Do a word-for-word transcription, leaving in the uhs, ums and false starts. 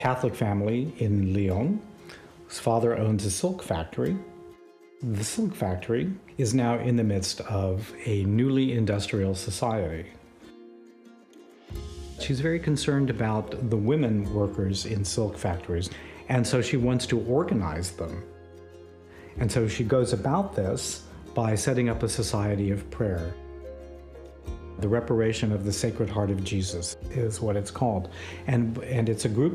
Catholic family in Lyon. His father owns a silk factory. The silk factory is now in the midst of a newly industrial society. She's very concerned about the women workers in silk factories, and so she wants to organize them. And so she goes about this by setting up a society of prayer. The Reparation of the Sacred Heart of Jesus is what it's called. And, and it's a group